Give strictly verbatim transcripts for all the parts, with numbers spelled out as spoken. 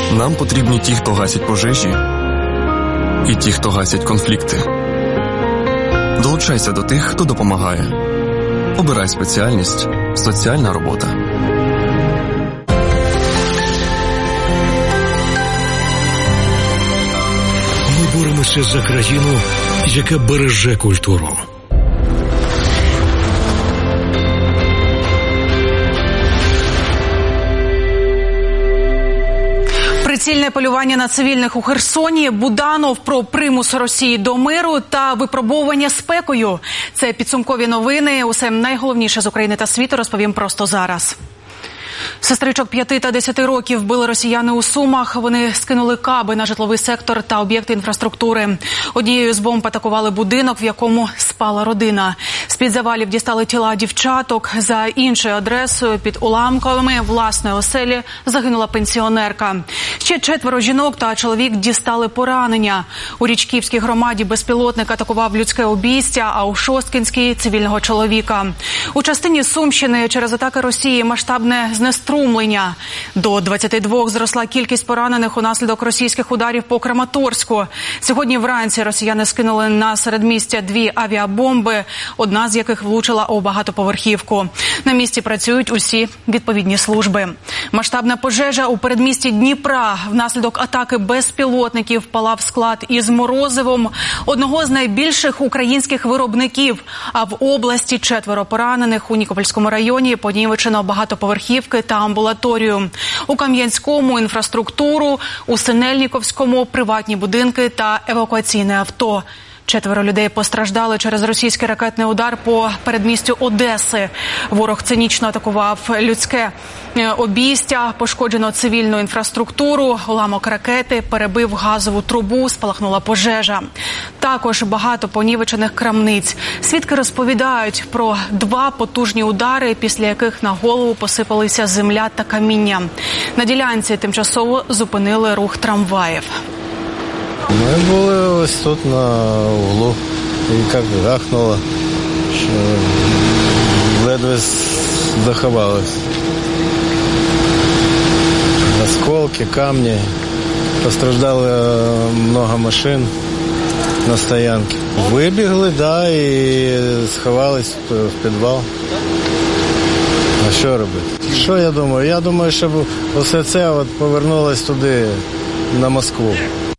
Нам потрібні ті, хто гасять пожежі, і ті, хто гасять конфлікти. Долучайся до тих, хто допомагає. Обирай спеціальність «Соціальна робота». Ми боремося за країну, яка береже культуру. Прицільне полювання на цивільних у Херсоні, Буданов про примус Росії до миру та випробовування спекою. Це підсумкові новини. Усе найголовніше з України та світу розповім просто зараз. Сестричок п'яти та десяти років вбили росіяни у Сумах. Вони скинули каби на житловий сектор та об'єкти інфраструктури. Однією з бомб атакували будинок, в якому спала родина. З-під завалів дістали тіла дівчаток. За іншою адресою під уламками власної оселі загинула пенсіонерка. Ще четверо жінок та чоловік дістали поранення. У Річківській громаді безпілотник атакував людське обійстя, а у Шосткинській – цивільного чоловіка. У частині Сумщини через атаки Росії масштабне знеструмлення. До двадцяти двох зросла кількість поранених унаслідок російських ударів по Краматорську. Сьогодні вранці росіяни скинули на середмістя дві авіабомби, одна з яких влучила у багатоповерхівку. На місці працюють усі відповідні служби. Масштабна пожежа у передмісті Дніпра. Внаслідок атаки безпілотників палав склад із морозивом одного з найбільших українських виробників. А в області четверо поранених. У Нікопольському районі понівечено багатоповерхівки та амбулаторію. У Кам'янському – інфраструктуру, у Синельніковському – приватні будинки та евакуаційне авто. Четверо людей постраждали через російський ракетний удар по передмістю Одеси. Ворог цинічно атакував людське обійстя, пошкоджено цивільну інфраструктуру, уламок ракети перебив газову трубу, спалахнула пожежа. Також багато понівечених крамниць. Свідки розповідають про два потужні удари, після яких на голову посипалися земля та каміння. На ділянці тимчасово зупинили рух трамваїв. Ми були ось тут на углу, і як гахнуло, що ледве заховалось. Осколки, камні, постраждало багато машин на стоянці. Вибігли, да, і сховались в підвал. А що робити? Що я думаю? Я думаю, щоб усе це от повернулось туди, на Москву.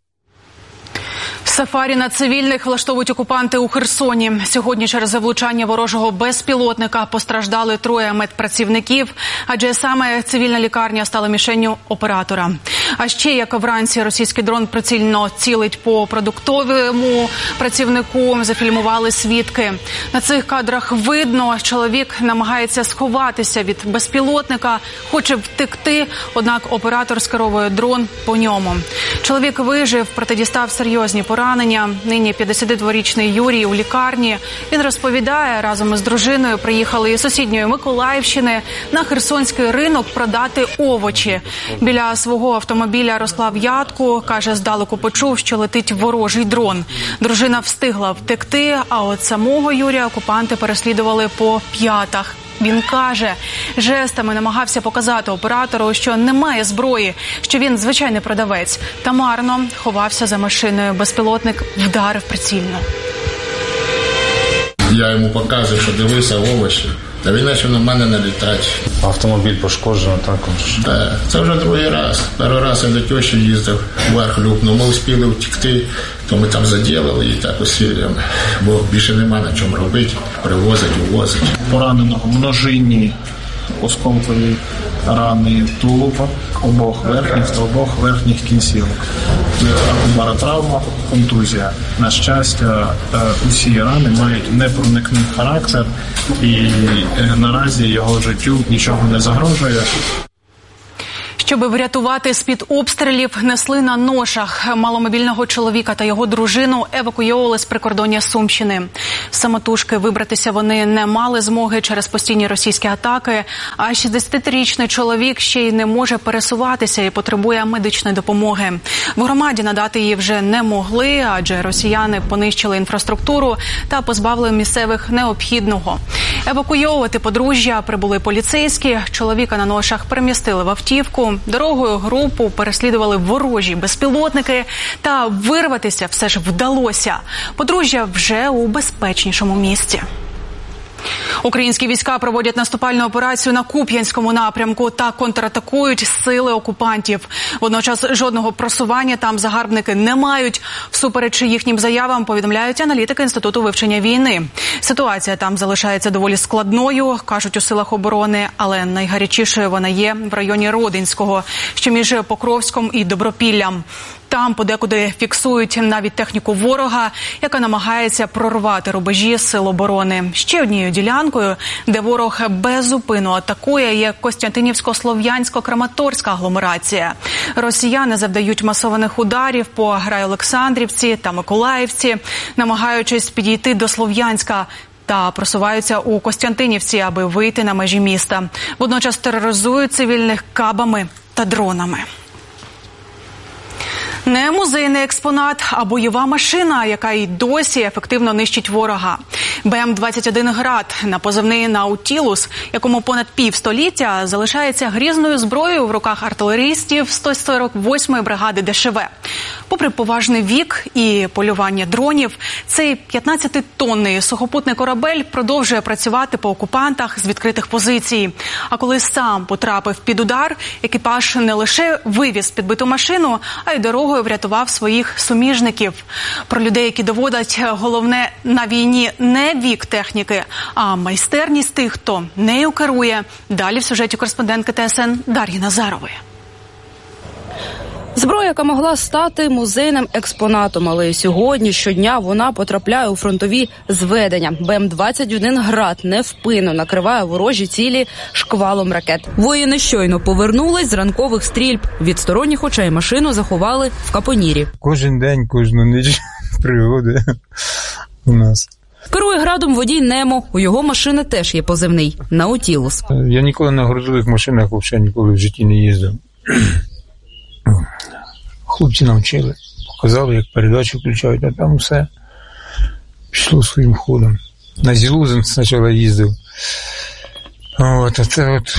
Сафарі на цивільних влаштовують окупанти у Херсоні. Сьогодні через влучання ворожого безпілотника постраждали троє медпрацівників, адже саме цивільна лікарня стала мішенню оператора. А ще, як вранці російський дрон прицільно цілить по продуктовому працівнику, зафільмували свідки. На цих кадрах видно, чоловік намагається сховатися від безпілотника, хоче втекти, однак оператор скеровує дрон по ньому. Чоловік вижив, проте дістав серйозні поранення. Нині п'ятдесятидворічний Юрій у лікарні. Він розповідає, разом із дружиною приїхали із сусідньої Миколаївщини на херсонський ринок продати овочі. Біля свого автомобіля розклав ядку, каже, здалеку почув, що летить ворожий дрон. Дружина встигла втекти, а от самого Юрія окупанти переслідували по п'ятах. Він каже, жестами намагався показати оператору, що немає зброї, що він звичайний продавець. Та марно ховався за машиною. Безпілотник вдарив прицільно. Я йому показую, що дивися овочі. Та він почав на мене налітати. Автомобіль пошкоджено також. Так, це вже другий раз. Перший раз я до тещі їздив, вверх люпнув. Ми встигли втекти, то ми там заділили і так усіллями. Бо більше нема на чому робити, привозить, увозить. Пораненого множинні осколкові рани тулуба, обох верхніх та обох верхніх кінцівок. Баротравма, контузія. На щастя, усі рани мають непроникний характер і наразі його життю нічого не загрожує. Щоби врятувати з-під обстрілів, несли на ношах. Маломобільного чоловіка та його дружину евакуйовували з прикордоння Сумщини. Самотужки вибратися вони не мали змоги через постійні російські атаки, а шістдесятирічний чоловік ще й не може пересуватися і потребує медичної допомоги. В громаді надати її вже не могли, адже росіяни понищили інфраструктуру та позбавили місцевих необхідного. Евакуйовувати подружжя прибули поліцейські, чоловіка на ношах перемістили в автівку, дорогою групу переслідували ворожі безпілотники, та вирватися все ж вдалося. Подружжя вже у безпечнішому місці. Українські війська проводять наступальну операцію на Куп'янському напрямку та контратакують сили окупантів. Водночас жодного просування там загарбники не мають. Всупереч їхнім заявам повідомляють аналітики Інституту вивчення війни. Ситуація там залишається доволі складною, кажуть у силах оборони, але найгарячішою вона є в районі Родинського, що між Покровськом і Добропіллям. Там подекуди фіксують навіть техніку ворога, яка намагається прорвати рубежі сил оборони. Ще однією ділянкою, де ворог беззупинно атакує, є Костянтинівсько-Слов'янсько-Краматорська агломерація. Росіяни завдають масованих ударів по Грай-Олександрівці та Миколаївці, намагаючись підійти до Слов'янська, та просуваються у Костянтинівці, аби вийти на межі міста. Водночас тероризують цивільних кабами та дронами. Не музейний експонат, а бойова машина, яка й досі ефективно нищить ворога. Бе ем двадцять один «Град» на позивний «Наутілус», якому понад півстоліття, залишається грізною зброєю в руках артилерістів сто сорок восьмої бригади Де Ше Ве. Попри поважний вік і полювання дронів, цей п'ятнадцятитонний сухопутний корабель продовжує працювати по окупантах з відкритих позицій. А коли сам потрапив під удар, екіпаж не лише вивіз підбиту машину, а й дорогою врятував своїх суміжників. Про людей, які доводять головне на війні не вік техніки, а майстерність тих, хто нею керує. Далі в сюжеті кореспондентки Те Ес Ен Дар'ї Назарової. Зброя, яка могла стати музейним експонатом, але сьогодні щодня вона потрапляє у фронтові зведення. Бе ем двадцять один «Град» невпинно накриває ворожі цілі шквалом ракет. Воїни щойно повернулись з ранкових стрільб. Від сторонніх очей машину заховали в капонірі. Кожен день, кожну ніч пригоди у нас. Керує «Градом» водій Немо. У його машини теж є позивний – «Наутілус». Я ніколи на грузових машинах взагалі ніколи в житті не їздив. Хлопці навчили, показали, як передачу включають, а там все пішло своїм ходом. На Зілузин спочатку їздив, от, а це от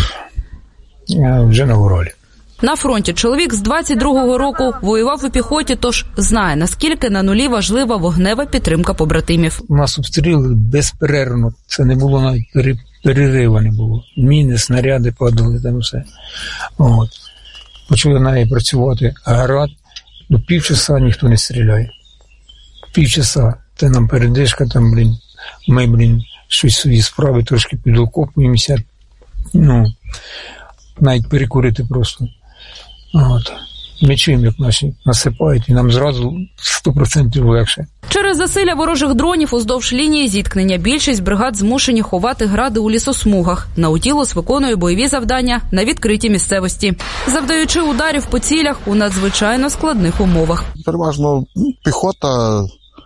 я вже на Уралі. На фронті чоловік з двадцять другого року воював у піхоті, тож знає, наскільки на нулі важлива вогнева підтримка побратимів. Нас обстрілили безперервно, це не було навіть перерива не було. Міни, снаряди падали, там все. От. Почали на неї працювати, а «Град» до півчаса ніхто не стріляє. Півчаса. Це нам передишка, там, блін, ми, блін, щось свої справи трошки підокопуємося. Ну, навіть перекурити просто. От. Ми чуємо, як наші насипають, і нам зразу сто відсотків легше. Через засилля ворожих дронів уздовж лінії зіткнення більшість бригад змушені ховати «Гради» у лісосмугах. Наутілус виконує бойові завдання на відкритій місцевості, завдаючи ударів по цілях у надзвичайно складних умовах. Переважно піхота,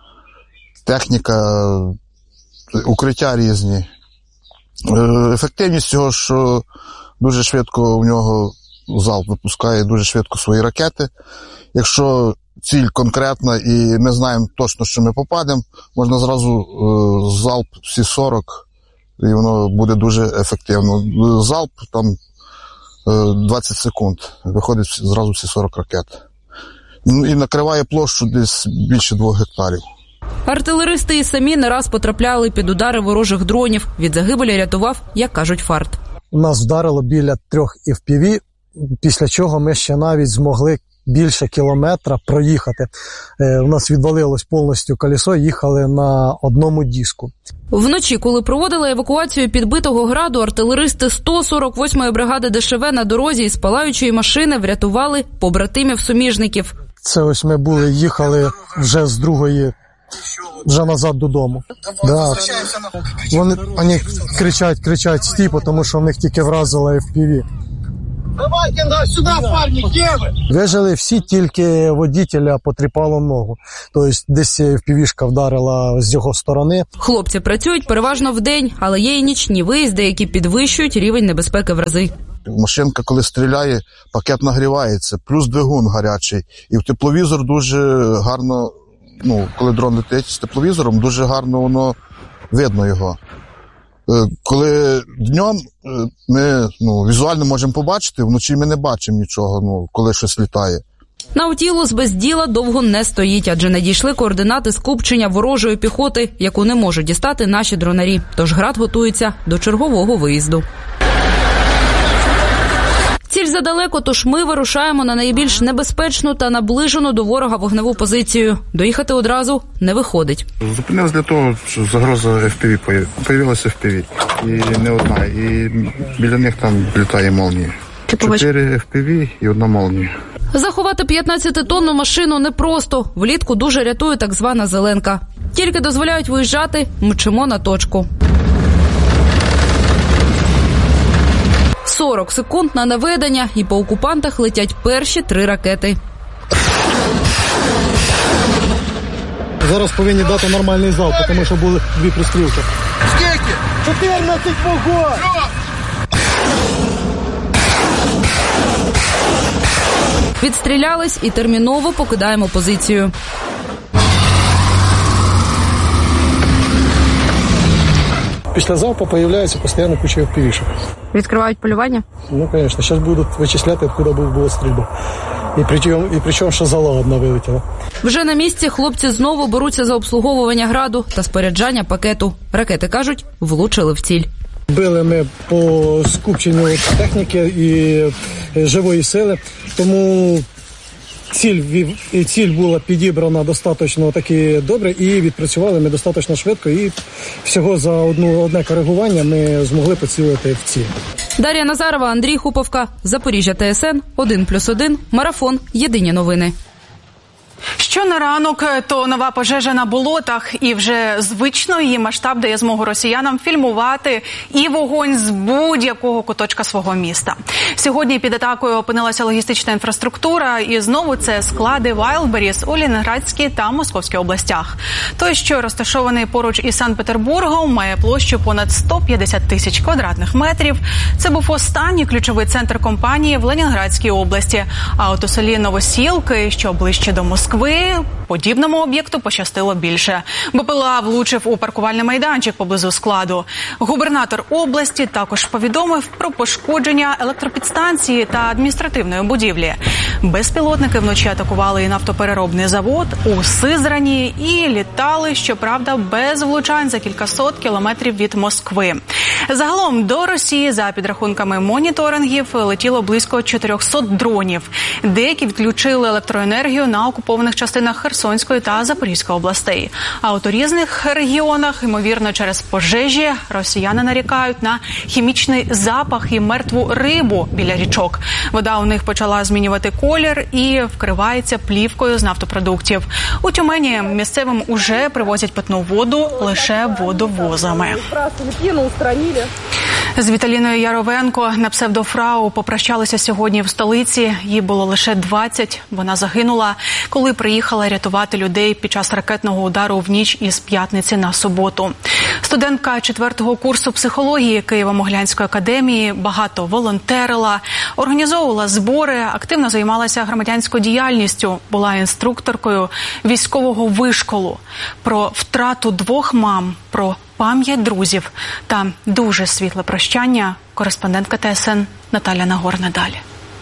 техніка, укриття різні. Ефективність цього, що дуже швидко у нього залп випускає, дуже швидко свої ракети. Якщо ціль конкретна і ми знаємо точно, що ми попадемо, можна зразу е, залп всі сорок, і воно буде дуже ефективно. Залп там е, двадцять секунд, виходить зразу всі сорок ракет. І накриває площу десь більше двох гектарів. Артилеристи і самі не раз потрапляли під удари ворожих дронів. Від загибелі рятував, як кажуть, фарт. Нас вдарило біля трьох еф пі ві, після чого ми ще навіть змогли більше кілометра проїхати. Е, у нас відвалилось повністю колесо, їхали на одному диску. Вночі, коли проводили евакуацію підбитого «Граду», артилеристи сто сорок восьмої бригади Де Ше Ве на дорозі із палаючої машини врятували побратимів-суміжників. Це ось ми були, їхали вже з другої, вже назад додому. Да. Вони, вони кричать, кричать стій, тому що в них тільки вразила еф пі ві. Давайте сюди, парні, де ви? Вижили всі, тільки водителя потріпало ногу. Тобто десь впівішка вдарила з його сторони. Хлопці працюють переважно вдень, але є і нічні виїзди, які підвищують рівень небезпеки в рази. Машинка, коли стріляє, пакет нагрівається, плюс двигун гарячий. І в тепловізор дуже гарно, ну, коли дрон летить з тепловізором, дуже гарно воно видно його. Коли днем ми ну, візуально можемо побачити, вночі ми не бачимо нічого, ну, коли щось літає. Наутілус без діла довго не стоїть, адже надійшли координати скупчення ворожої піхоти, яку не можуть дістати наші дронарі. Тож град готується до чергового виїзду. Ціль задалеко, тож ми вирушаємо на найбільш небезпечну та наближену до ворога вогневу позицію. Доїхати одразу не виходить. Зупинилась для того, що загроза еф пі ві появилася еф пі ві. І не одна. І біля них там літає молнія. Чотири еф пі ві і одна молнія. Заховати п'ятнадцятитонну машину непросто. Влітку дуже рятує так звана зеленка. Тільки дозволяють виїжджати, мчимо на точку. сорок секунд на наведення, і по окупантах летять перші три ракети. Зараз повинні дати нормальний залп, тому що були дві пристрілки. Скільки? чотирнадцять вогонь! Відстрілялись і терміново покидаємо позицію. Після залпу з'являється постійно куча еф пі ві-шок. Відкривають полювання? Ну, звісно. Зараз будуть вичисляти, откуда була стрільба. І причому, і причому, що зала одна вилетіла. Вже на місці хлопці знову беруться за обслуговування граду та споряджання пакету. Ракети, кажуть, влучили в ціль. Били ми по скупченню техніки і живої сили, тому ціль, ціль була підібрана достатньо таки добре і відпрацювали ми достатньо швидко. І всього за одну, одне коригування ми змогли поцілити в ціль. Дар'я Назарова, Андрій Хуповка, Запоріжжя Т С Н, один плюс один, Марафон, Єдині новини. Що на ранок, то нова пожежа на болотах, і вже звично її масштаб дає змогу росіянам фільмувати і вогонь з будь-якого куточка свого міста. Сьогодні під атакою опинилася логістична інфраструктура, і знову це склади Вайлдберріс у Ленінградській та Московській областях. Той, що розташований поруч із Санкт-Петербургом, має площу понад сто п'ятдесят тисяч квадратних метрів. Це був останній ключовий центр компанії в Ленінградській області. А от у селі Новосілки, що ближче до Москви, подібному об'єкту пощастило більше. БПЛА влучив у паркувальний майданчик поблизу складу. Губернатор області також повідомив про пошкодження електропідстанції та адміністративної будівлі. Безпілотники вночі атакували і нафтопереробний завод у Сизрані і літали, щоправда, без влучань за кількасот кілометрів від Москви. Загалом до Росії, за підрахунками моніторингів, летіло близько чотирьохсот дронів. Деякі відключили електроенергію на окупованих частинах Херсонської та Запорізької областей. А от у різних регіонах, ймовірно, через пожежі, росіяни нарікають на хімічний запах і мертву рибу біля річок. Вода у них почала змінювати колір і вкривається плівкою з нафтопродуктів. У Тюмені місцевим уже привозять питну воду лише водовозами. З Віталіною Яровенко на псевдофрау попрощалися сьогодні в столиці. Їй було лише двадцять. Вона загинула, коли приїхала рятувати людей під час ракетного удару в ніч із п'ятниці на суботу. Студентка четвертого курсу психології Києво-Могилянської академії, багато волонтерила, організовувала збори, активно займалася громадянською діяльністю, була інструкторкою військового вишколу. Про втрату двох мам, про пам'ять друзів та дуже світле прощання кореспондентка Т С Н Наталя Нагорна далі.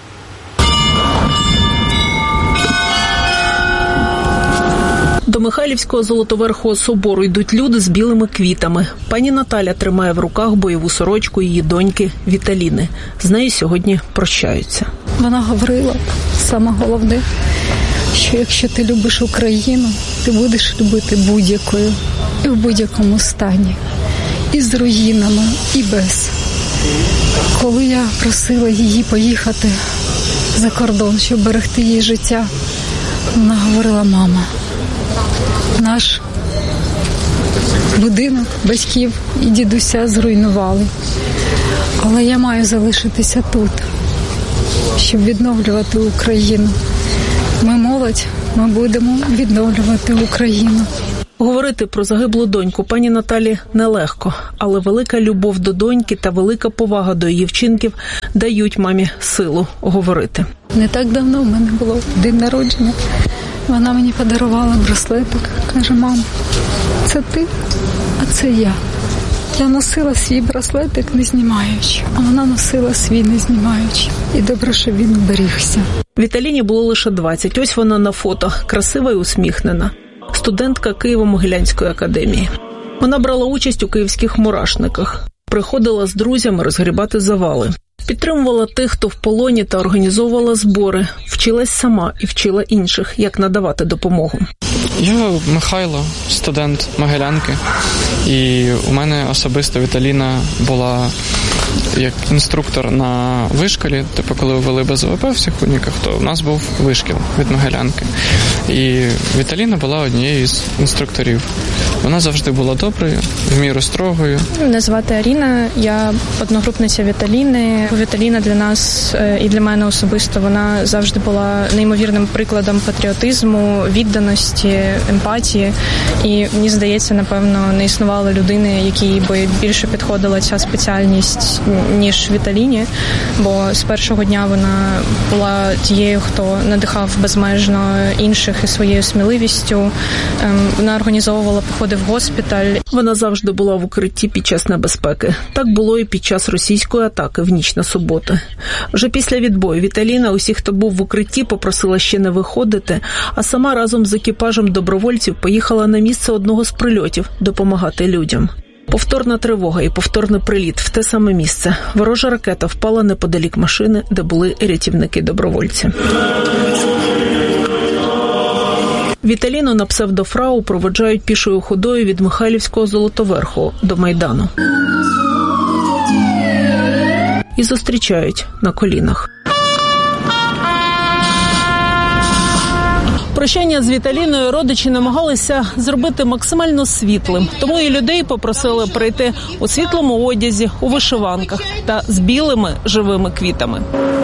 До Михайлівського Золотоверхого собору йдуть люди з білими квітами. Пані Наталя тримає в руках бойову сорочку її доньки Віталіни. З нею сьогодні прощаються. Вона говорила, саме головне, що якщо ти любиш Україну, ти будеш любити будь-якою і в будь-якому стані. І з руїнами, і без. Коли я просила її поїхати за кордон, щоб берегти її життя, вона говорила: мама, наш будинок батьків і дідуся зруйнували, але я маю залишитися тут. щоб відновлювати Україну. Ми молодь, ми будемо відновлювати Україну. Говорити про загиблу доньку пані Наталі нелегко, але велика любов до доньки та велика повага до її вчинків дають мамі силу говорити. Не так давно в мене було день народження. Вона мені подарувала браслетик. Каже: мам, це ти, а це я. Я носила свій браслетик не знімаючи, а вона носила свій не знімаючи. І добре, що він берігся. Віталіні було лише двадцять. Ось вона на фото, красива і усміхнена. Студентка Києво-Могилянської академії. Вона брала участь у київських мурашниках. Приходила з друзями розгрібати завали. Підтримувала тих, хто в полоні, та організовувала збори. Вчилась сама і вчила інших, як надавати допомогу. Я Михайло, студент Могилянки. І у мене особисто Віталіна була як інструктор на вишколі. Типу, коли ввели Б З В П в всіх уніках, то в нас був вишкіл від Могилянки. І Віталіна була однією з інструкторів. Вона завжди була доброю, в міру строгою. Мене звати Аріна, я одногрупниця Віталіни. Віталіна для нас і для мене особисто, вона завжди була неймовірним прикладом патріотизму, відданості, емпатії. І мені здається, напевно, не існувало людини, якій би більше підходила ця спеціальність, ніж Віталіні. Бо з першого дня вона була тією, хто надихав безмежно інших і своєю сміливістю. Вона організовувала походи в госпіталь. Вона завжди була в укритті під час небезпеки. Так було і під час російської атаки в ніч на суботу. Вже після відбою Віталіна усіх, хто був в укритті, попросила ще не виходити, а сама разом з екіпажем добровольців поїхала на місце одного з прильотів допомагати людям. Повторна тривога і повторний приліт в те саме місце. Ворожа ракета впала неподалік машини, де були рятівники-добровольці. Віталіну на псевдофрау проводжають пішою ходою від Михайлівського Золотоверху до Майдану. І зустрічають на колінах. Прощання з Віталіною родичі намагалися зробити максимально світлим. Тому і людей попросили прийти у світлому одязі, у вишиванках та з білими живими квітами.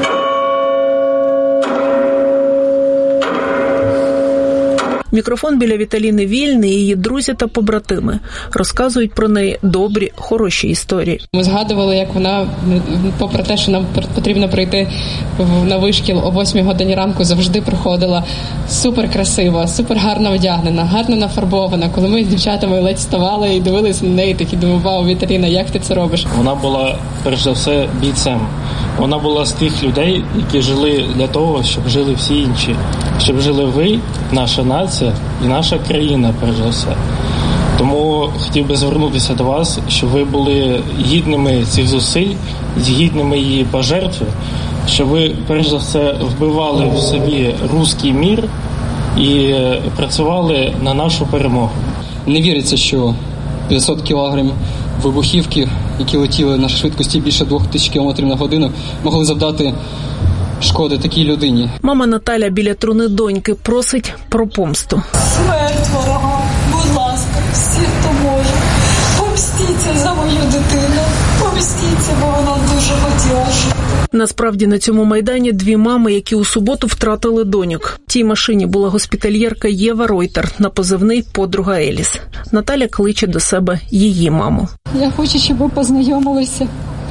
Мікрофон біля Віталіни вільний, її друзі та побратими розказують про неї добрі, хороші історії. Ми згадували, як вона, попри те, що нам потрібно прийти на вишкіл о восьмій годині ранку, завжди приходила супер красива, супер гарно одягнена, гарно нафарбована. Коли ми з дівчатами ледь вставали і дивилися на неї, такі думали: вау, Віталіна, як ти це робиш? Вона була, перш за все, бійцем. Вона була з тих людей, які жили для того, щоб жили всі інші. Щоб жили ви, наша нація і наша країна, перш за все. Тому хотів би звернутися до вас, щоб ви були гідними цих зусиль, гідними її пожертви, щоб ви, перш за все, вбивали в собі руський мір і працювали на нашу перемогу. Не віриться, що п'ятсот кілограмів вибухівки, які летіли на швидкості більше двох тисяч кілометрів на годину, могли завдати шкоди такій людині. Мама Наталя біля труни доньки просить про помсту. Смерть ворогам, будь ласка, всі, хто може, помстіться за мою дитину, помстіться, бо вона дуже хотіла жити. Насправді на цьому майдані дві мами, які у суботу втратили доньок. В тій машині була госпітальєрка Єва Ройтер на позивний подруга Еліс. Наталя кличе до себе її маму. Я хочу, щоб ви познайомилися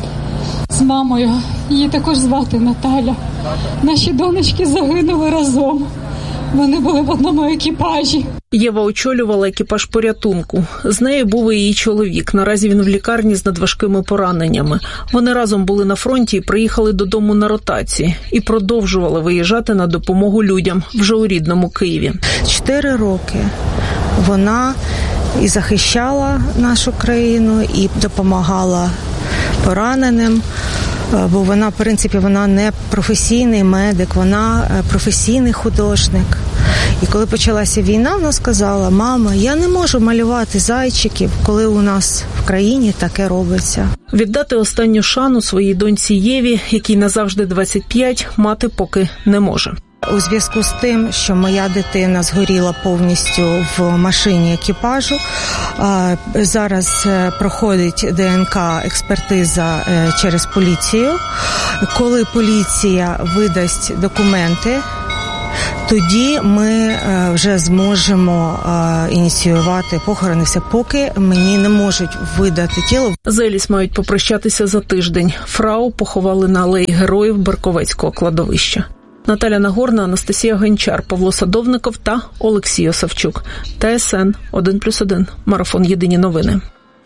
з мамою. Її також звати Наталя. Наші донечки загинули разом. Вони були в одному екіпажі. Єва очолювала екіпаж порятунку. З нею був і її чоловік. Наразі він в лікарні з надважкими пораненнями. Вони разом були на фронті і приїхали додому на ротації. І продовжували виїжджати на допомогу людям вже у рідному Києві. Чотири роки вона і захищала нашу країну, і допомагала пораненим. Бо вона, в принципі, вона не професійний медик, вона професійний художник. І коли почалася війна, вона сказала: мама, я не можу малювати зайчиків, коли у нас в країні таке робиться. Віддати останню шану своїй доньці Єві, якій назавжди двадцять п'ять, мати поки не може. У зв'язку з тим, що моя дитина згоріла повністю в машині екіпажу, зараз проходить ДНК-експертиза через поліцію. Коли поліція видасть документи, тоді ми вже зможемо ініціювати похорони. Все, поки мені не можуть видати тіло. З Еліс мають попрощатися за тиждень. Фрау поховали на алеї Героїв Берковецького кладовища. Наталя Нагорна, Анастасія Гончар, Павло Садовников та Олексій Осавчук. ТСН один плюс один. Марафон «Єдині новини».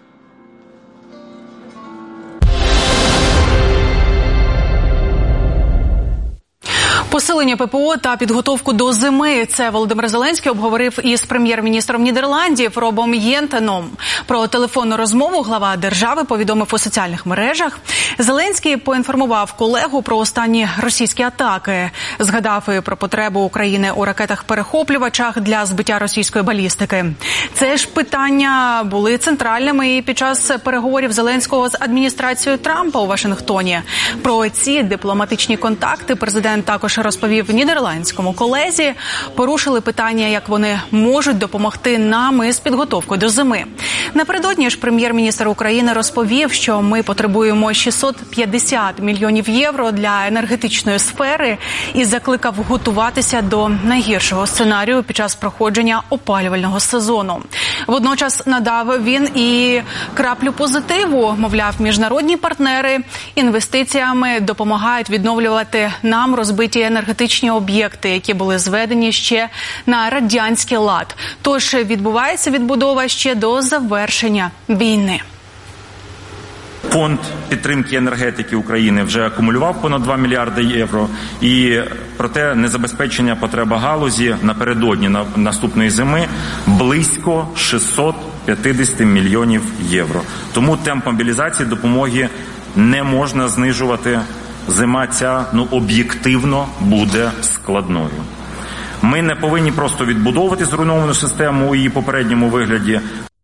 Посилення ППО та підготовку до зими – це Володимир Зеленський обговорив із прем'єр-міністром Нідерландів Робом Єнтеном. Про телефонну розмову глава держави повідомив у соціальних мережах. Зеленський поінформував колегу про останні російські атаки. Згадав і про потребу України у ракетах-перехоплювачах для збиття російської балістики. Це ж питання були центральними і під час переговорів Зеленського з адміністрацією Трампа у Вашингтоні. Про ці дипломатичні контакти президент також розповів нідерландському колезі. Порушили питання, як вони можуть допомогти нам із підготовкою до зими. Напередодні ж прем'єр-міністр України розповів, що ми потребуємо шістсот п'ятдесят мільйонів євро для енергетичної сфери і закликав готуватися до найгіршого сценарію під час проходження опалювального сезону. Водночас надав він і краплю позитиву. Мовляв, міжнародні партнери інвестиціями допомагають відновлювати нам розбиті енергетичні об'єкти, які були зведені ще на радянський лад. Тож відбувається відбудова ще до завершення війни. Фонд підтримки енергетики України вже акумулював понад два мільярди євро, і проте незабезпечення потреба галузі напередодні на наступної зими близько шістсот п'ятдесят мільйонів євро. Тому темп мобілізації допомоги не можна знижувати. Зима ця, ну, об'єктивно буде складною. Ми не повинні просто відбудовувати зруйновану систему у її попередньому вигляді.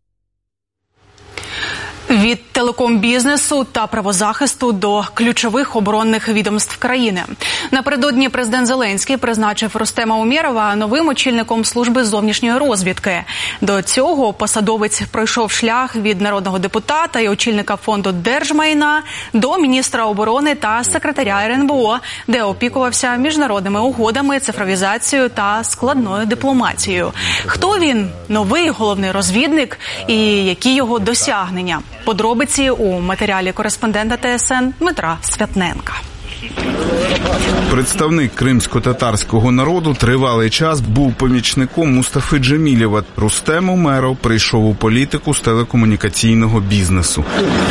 Від телеком-бізнесу та правозахисту до ключових оборонних відомств країни. Напередодні президент Зеленський призначив Рустема Умєрова новим очільником служби зовнішньої розвідки. До цього посадовець пройшов шлях від народного депутата і очільника фонду держмайна до міністра оборони та секретаря ер ен бе о, де опікувався міжнародними угодами, цифровізацією та складною дипломатією. Хто він? Новий головний розвідник і які його досягнення? Подробиці у матеріалі кореспондента те ес ен Дмитра Святненка. Представник кримсько-татарського народу тривалий час був помічником Мустафи Джемілєва. Рустем Умєров прийшов у політику з телекомунікаційного бізнесу.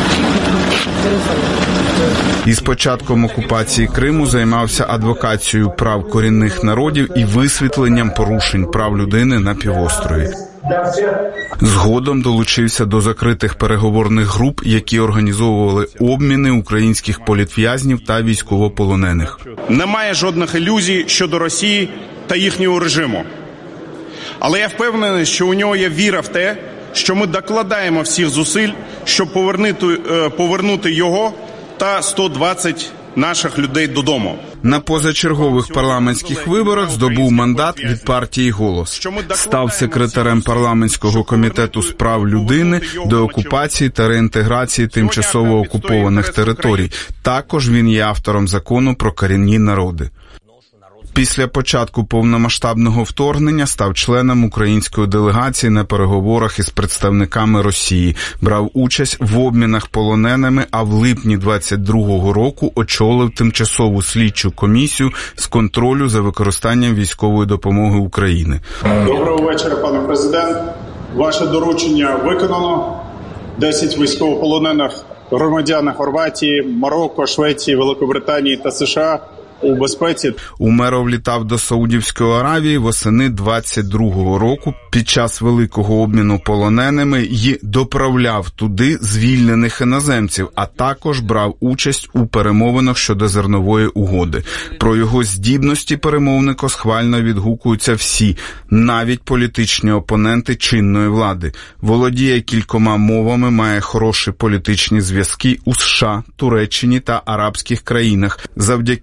Із початком окупації Криму займався адвокацією прав корінних народів і висвітленням порушень прав людини на півострові. Згодом долучився до закритих переговорних груп, які організовували обміни українських політв'язнів та військовополонених. Немає жодних ілюзій щодо Росії та їхнього режиму. Але я впевнений, що у нього є віра в те, що ми докладаємо всіх зусиль, щоб повернути, повернути його та сто двадцять наших людей додому. На позачергових парламентських виборах здобув мандат від партії «Голос». Став секретарем парламентського комітету з прав людини, деокупації та реінтеграції тимчасово окупованих територій. Також він є автором закону про корінні народи. Після початку повномасштабного вторгнення став членом української делегації на переговорах із представниками Росії, брав участь в обмінах полоненими, а в липні двадцять другого року очолив тимчасову слідчу комісію з контролю за використанням військової допомоги України. Доброго вечора, пане президент. Ваше доручення виконано. десять військовополонених громадян Хорватії, Марокко, Швеції, Великобританії та США у безпеці. Умєров літав до Саудівської Аравії восени двадцять другого року під час великого обміну полоненими і доправляв туди звільнених іноземців, а також брав участь у перемовинах щодо зернової угоди. Про його здібності перемовника схвально відгукуються всі, навіть політичні опоненти чинної влади. Володіє кількома мовами, має хороші політичні зв'язки у США, Туреччині та арабських країнах. Завдяки їм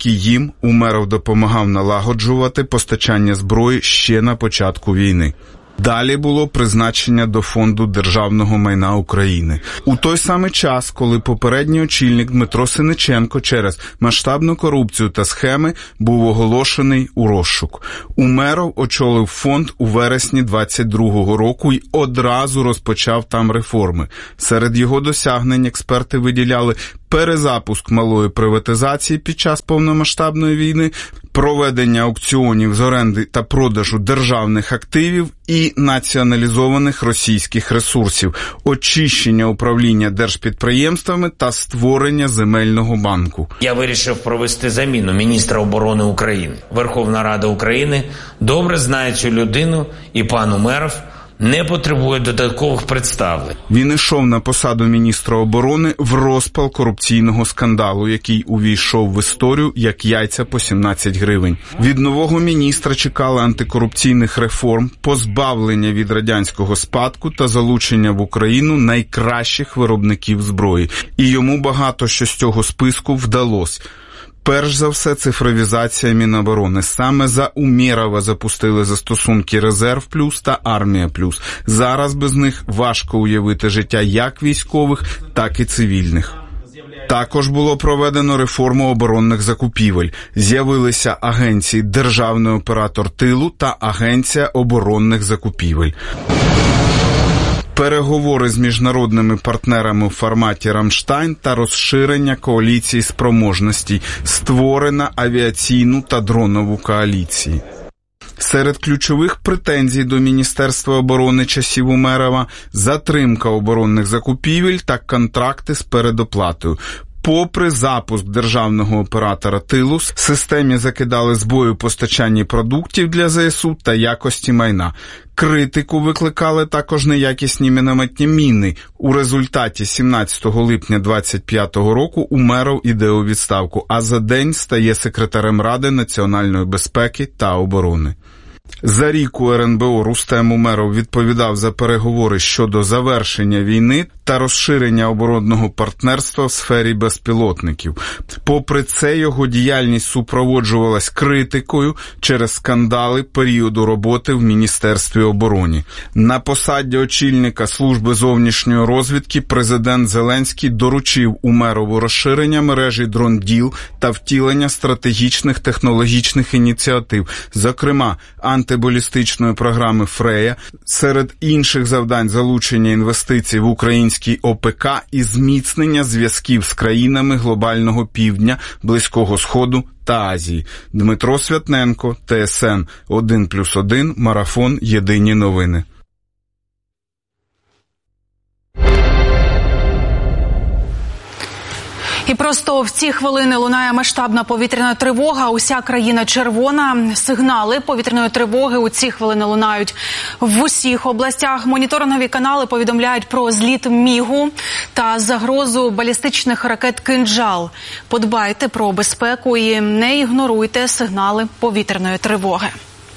ним Умеров допомагав налагоджувати постачання зброї ще на початку війни. Далі було призначення до Фонду державного майна України. У той самий час, коли попередній очільник Дмитро Сенниченко через масштабну корупцію та схеми був оголошений у розшук. Умеров очолив фонд у вересні двадцять другого року і одразу розпочав там реформи. Серед його досягнень експерти виділяли перезапуск малої приватизації під час повномасштабної війни, проведення аукціонів з оренди та продажу державних активів і націоналізованих російських ресурсів, очищення управління держпідприємствами та створення земельного банку. Я вирішив провести заміну міністра оборони України. Верховна Рада України добре знає цю людину, і пан Умеров не потребує додаткових представлень. Він ішов на посаду міністра оборони в розпал корупційного скандалу, який увійшов в історію як яйця по сімнадцять гривень. Від нового міністра чекали антикорупційних реформ, позбавлення від радянського спадку та залучення в Україну найкращих виробників зброї. І йому багато що з цього списку вдалося. Перш за все, цифровізація Міноборони. Саме за Умєрова запустили застосунки «Резерв плюс» та «Армія плюс». Зараз без них важко уявити життя як військових, так і цивільних. Також було проведено реформу оборонних закупівель. З'явилися агенції «Державний оператор тилу» та «Агенція оборонних закупівель». Переговори з міжнародними партнерами в форматі «Рамштайн» та розширення коаліції спроможностей, створена авіаційну та дронову коаліції. Серед ключових претензій до Міністерства оборони часів Умерова – затримка оборонних закупівель та контракти з передоплатою. Попри запуск державного оператора тилу, системі закидали збої у постачанні продуктів для ЗСУ та якості майна. Критику викликали також неякісні мінометні міни. У результаті сімнадцятого липня двадцять п'ятого року Умеров іде у відставку, а за день стає секретарем Ради національної безпеки та оборони. За рік у РНБО Рустем Умеров відповідав за переговори щодо завершення війни та розширення оборонного партнерства в сфері безпілотників. Попри це, його діяльність супроводжувалась критикою через скандали періоду роботи в Міністерстві оборони. На посаді очільника служби зовнішньої розвідки президент Зеленський доручив Умерову розширення мережі «Дронділ» та втілення стратегічних технологічних ініціатив, зокрема антибалістичної програми «Фрея», серед інших завдань залучення інвестицій в український ОПК і зміцнення зв'язків з країнами глобального півдня, Близького Сходу та Азії. Дмитро Святненко, ТСН один плюс один, Марафон, Єдині новини. І просто в ці хвилини лунає масштабна повітряна тривога. Уся країна червона. Сигнали повітряної тривоги у ці хвилини лунають в усіх областях. Моніторингові канали повідомляють про зліт Мігу та загрозу балістичних ракет «Кинджал». Подбайте про безпеку і не ігноруйте сигнали повітряної тривоги.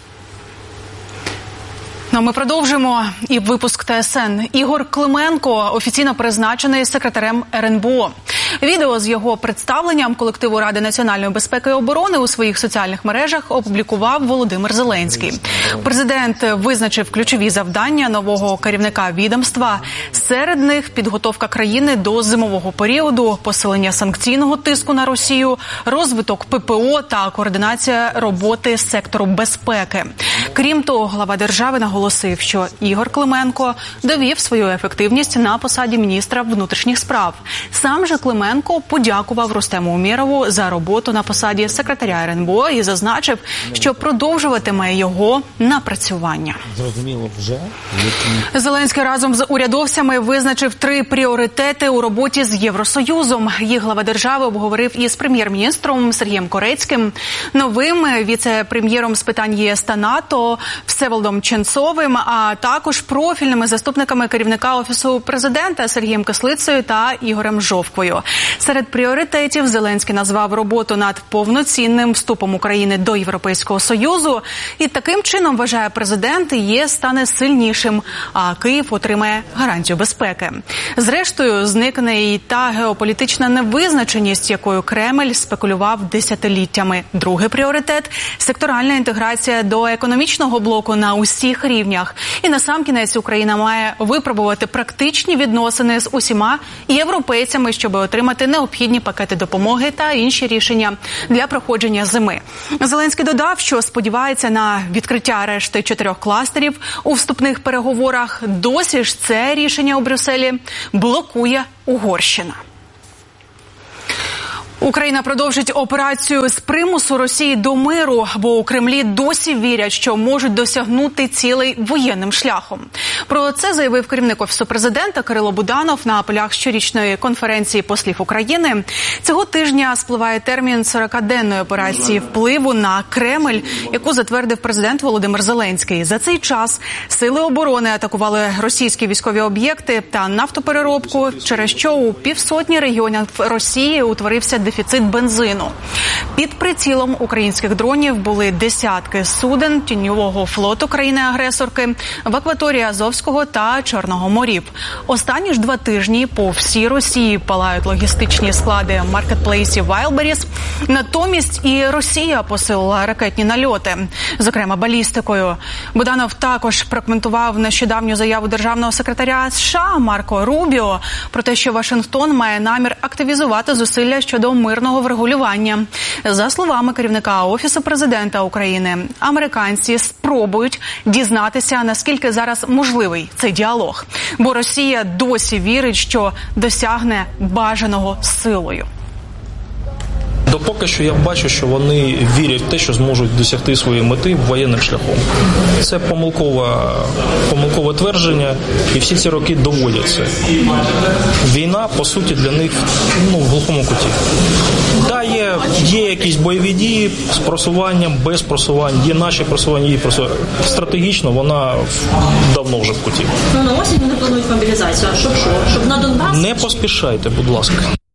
Ну, ми продовжимо і випуск ТСН. Ігор Клименко офіційно призначений секретарем РНБО. Відео з його представленням колективу Ради національної безпеки і оборони у своїх соціальних мережах опублікував Володимир Зеленський. Президент визначив ключові завдання нового керівника відомства. Серед них підготовка країни до зимового періоду, посилення санкційного тиску на Росію, розвиток ППО та координація роботи сектору безпеки. Крім того, глава держави наголосив, що Ігор Клименко довів свою ефективність на посаді міністра внутрішніх справ. Сам же Клименко подякував Рустему Умєрову за роботу на посаді секретаря РНБО і зазначив, що продовжуватиме його напрацювання. Зрозуміло вже. Зеленський разом з урядовцями визначив три пріоритети у роботі з Євросоюзом. Їх глава держави обговорив із прем'єр-міністром Сергієм Корецьким, новим віце-прем'єром з питань ЄС та НАТО Всеволодом Ченцовим, а також профільними заступниками керівника Офісу президента Сергієм Кислицею та Ігорем Жовквою. Серед пріоритетів Зеленський назвав роботу над повноцінним вступом України до Європейського Союзу. І таким чином, вважає президент, ЄС стане сильнішим, а Київ отримає гарантію безпеки. Зрештою, зникне і та геополітична невизначеність, якою Кремль спекулював десятиліттями. Другий пріоритет – секторальна інтеграція до економічного блоку на усіх рівнях. І насамкінець Україна має випробувати практичні відносини з усіма європейцями, щоб отримати необхідні пакети допомоги та інші рішення для проходження зими. Зеленський додав, що сподівається на відкриття решти чотирьох кластерів у вступних переговорах. Досі ж це рішення у Брюсселі блокує Угорщина. Україна продовжить операцію з примусу Росії до миру, бо у Кремлі досі вірять, що можуть досягнути цілей воєнним шляхом. Про це заявив керівник Офісу президента Кирило Буданов на полях щорічної конференції послів України. Цього тижня спливає термін сорокаденної операції впливу на Кремль, яку затвердив президент Володимир Зеленський. За цей час сили оборони атакували російські військові об'єкти та нафтопереробку, через що у півсотні регіонів Росії утворився дефіцит бензину. Під прицілом українських дронів були десятки суден тіньового флоту країни-агресорки в акваторії Азовського та Чорного морів. Останні ж два тижні по всій Росії палають логістичні склади маркетплейсів Wildberries. Натомість і Росія посилила ракетні нальоти, зокрема балістикою. Буданов також прокоментував нещодавню заяву державного секретаря США Марко Рубіо про те, що Вашингтон має намір активізувати зусилля щодо мирного врегулювання. За словами керівника Офісу президента України, американці спробують дізнатися, наскільки зараз можливий цей діалог. Бо Росія досі вірить, що досягне бажаного силою. Допоки що я бачу, що вони вірять в те, що зможуть досягти своєї мети воєнним шляхом. Це помилкове, помилкове твердження, і всі ці роки доводять це. Війна, по суті, для них ну, в глухому куті. Да, є, є якісь бойові дії з просуванням, без просувань, є наші просування, її просування. Стратегічно вона давно вже в куті. Ну, на осінь вони планують мобілізацію. А щоб що? Щоб на Донбас? Не поспішайте, будь ласка.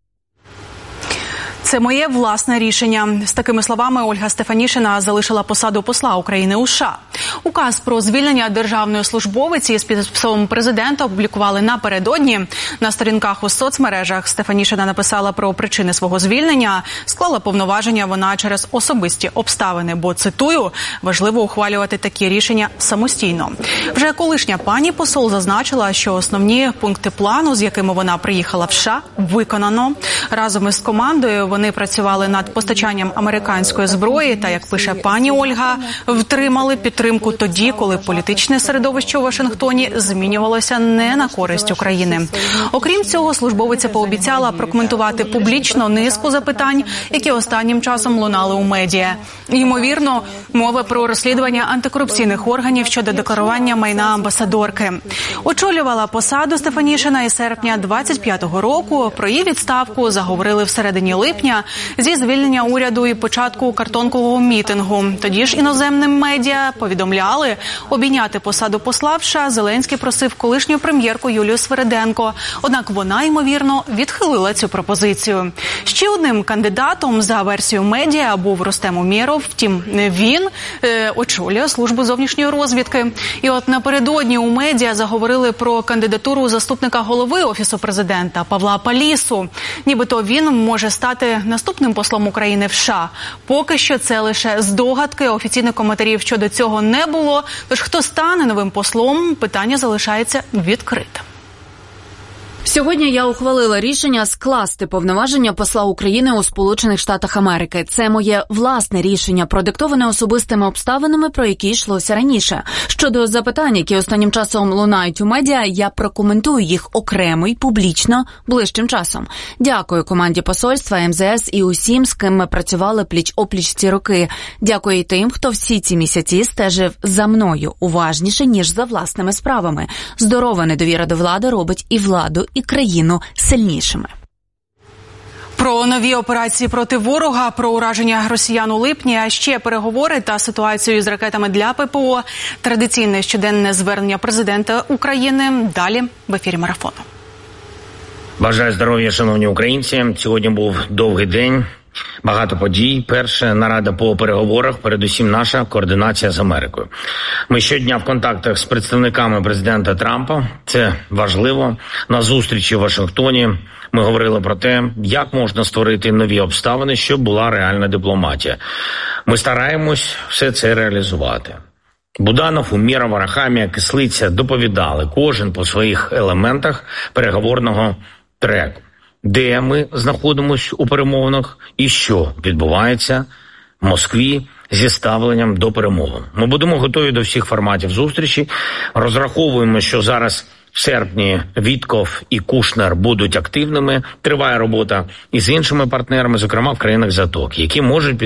Це моє власне рішення. З такими словами Ольга Стефанішина залишила посаду посла України у США. Указ про звільнення державної службовиці з підписом президента опублікували напередодні. На сторінках у соцмережах Стефанішина написала про причини свого звільнення. Склала повноваження вона через особисті обставини, бо, цитую, важливо ухвалювати такі рішення самостійно. Вже колишня пані посол зазначила, що основні пункти плану, з якими вона приїхала в США, виконано. Разом із командою вони Вони працювали над постачанням американської зброї та, як пише пані Ольга, втримали підтримку тоді, коли політичне середовище у Вашингтоні змінювалося не на користь України. Окрім цього, службовиця пообіцяла прокоментувати публічно низку запитань, які останнім часом лунали у медіа. Ймовірно, мова про розслідування антикорупційних органів щодо декларування майна амбасадорки. Очолювала посаду Стефанішина із серпня двадцять п'ятого року. Про її відставку заговорили всередині липня зі звільнення уряду і початку картонкового мітингу. Тоді ж іноземним медіа повідомляли, обійняти посаду посла в США Зеленський просив колишню прем'єрку Юлію Свериденко. Однак вона, ймовірно, відхилила цю пропозицію. Ще одним кандидатом за версією медіа був Рустем Умєров. Втім, він е, очолює службу зовнішньої розвідки. І от напередодні у медіа заговорили про кандидатуру заступника голови Офісу президента Павла Палісу. Нібито він може стати наступним послом України в США. Поки що це лише здогадки, офіційних коментарів щодо цього не було. Тож хто стане новим послом, питання залишається відкритим. Сьогодні я ухвалила рішення скласти повноваження посла України у Сполучених Штатах Америки. Це моє власне рішення, продиктоване особистими обставинами, про які йшлося раніше. Щодо запитань, які останнім часом лунають у медіа, я прокоментую їх окремо і публічно ближчим часом. Дякую команді посольства, ем зе ес і усім, з ким ми працювали пліч-опліч ці роки. Дякую і тим, хто всі ці місяці стежив за мною уважніше, ніж за власними справами. Здорова недовіра до влади робить і владу, і країну сильнішими. Про нові операції проти ворога, про ураження росіян у липні, а ще переговори та ситуацію з ракетами для пе пе о. Традиційне щоденне звернення президента України. Далі в ефірі Марафону. Бажаю здоров'я, шановні українці. Сьогодні був довгий день, багато подій. Перше, нарада по переговорах, передусім наша координація з Америкою. Ми щодня в контактах з представниками президента Трампа. Це важливо. На зустрічі в Вашингтоні ми говорили про те, як можна створити нові обставини, щоб була реальна дипломатія. Ми стараємось все це реалізувати. Буданов, Умєров, Арахамія, Кислиця доповідали кожен по своїх елементах переговорного треку. Де ми знаходимося у перемовинах і що відбувається в Москві зі ставленням до перемовин. Ми будемо готові до всіх форматів зустрічі. Розраховуємо, що зараз в серпні Вітков і Кушнер будуть активними. Триває робота із іншими партнерами, зокрема в країнах Затоки, які можуть